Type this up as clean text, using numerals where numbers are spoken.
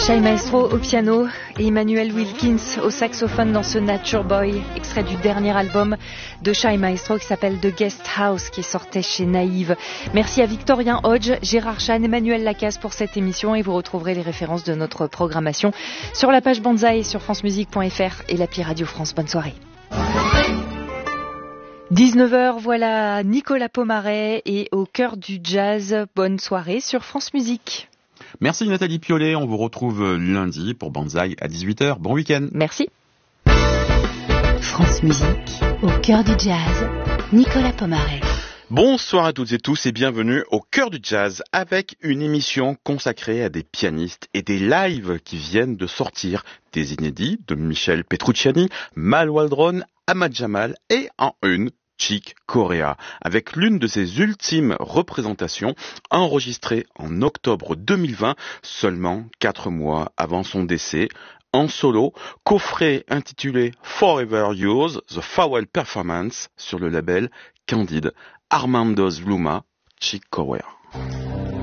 Shai Maestro au piano et Emmanuel Wilkins au saxophone dans ce Nature Boy, extrait du dernier album de Shai Maestro qui s'appelle The Guest House, qui sortait chez Naïve. Merci à Victorien Hodge, Gérard Chan, Emmanuel Lacasse pour cette émission, et vous retrouverez les références de notre programmation sur la page Banzai sur francemusique.fr et l'appli Radio France. Bonne soirée. 19h, voilà Nicolas Pomaret et au cœur du jazz. Bonne soirée sur France Musique. Merci Nathalie Piolet, on vous retrouve lundi pour Banzai à 18h. Bon week-end. Merci. France Musique, au cœur du jazz, Nicolas Pomaret. Bonsoir à toutes et tous et bienvenue au cœur du jazz avec une émission consacrée à des pianistes et des lives qui viennent de sortir, des inédits de Michel Petrucciani, Mal Waldron, Ahmad Jamal et en une Chick Corea, avec l'une de ses ultimes représentations enregistrée en octobre 2020, seulement 4 mois avant son décès, en solo, coffret intitulé Forever Yours, The Farewell Performance sur le label Candide, Armando Zluma, Chick Corea.